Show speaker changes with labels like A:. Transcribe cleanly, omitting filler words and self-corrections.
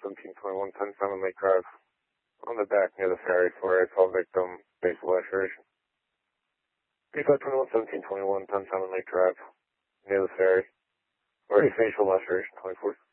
A: 1721 10 Simon Lake Drive. On the back near the ferry for a 12 victim facial laceration. B521 1721 10 Simon Lake Drive. Near the ferry. For a facial laceration 24.